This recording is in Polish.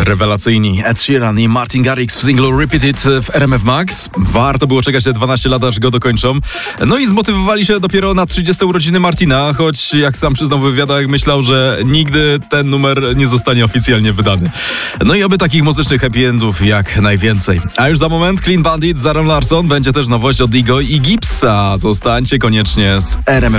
Rewelacyjni Ed Sheeran i Martin Garrix w singlu Repeated w RMF Max. Warto było czekać te 12 lat, aż go dokończą. No i zmotywowali się dopiero na 30 urodziny Martina, choć jak sam przyznał w wywiadach, myślał, że nigdy ten numer nie zostanie oficjalnie wydany. No i oby takich muzycznych happy endów jak najwięcej. A już za moment Clean Bandit z Aaron Larson, będzie też nowość od Igo i Gipsa. Zostańcie koniecznie z RMF